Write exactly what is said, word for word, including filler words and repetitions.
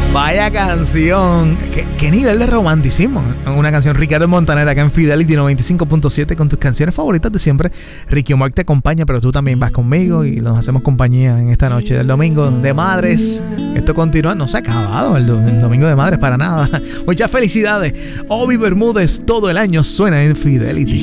Vaya canción. ¿Qué, qué nivel de romanticismo? Una canción Ricardo Montaner acá en Fidelity noventa y cinco punto siete con tus canciones favoritas de siempre. Ricky Omar te acompaña, pero tú también vas conmigo y nos hacemos compañía en esta noche del domingo de madres. Esto continúa, no se ha acabado el, el domingo de madres para nada. Muchas felicidades. Obi Bermúdez todo el año suena en Fidelity.